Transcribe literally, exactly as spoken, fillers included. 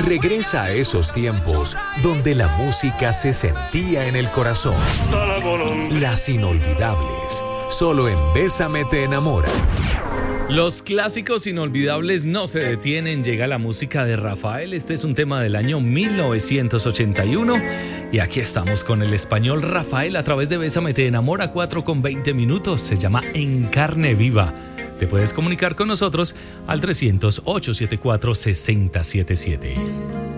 Regresa a esos tiempos donde la música se sentía en el corazón. Las inolvidables, solo en Bésame te enamora. Los clásicos inolvidables no se detienen. Llega la música de Rafael. Este es un tema del año mil novecientos ochenta y uno. Y aquí estamos con el español Rafael a través de Bésame te enamora, cuatro con veinte minutos. Se llama En Carne Viva. Te puedes comunicar con nosotros al trescientos, ochocientos setenta y cuatro, sesenta setenta y siete.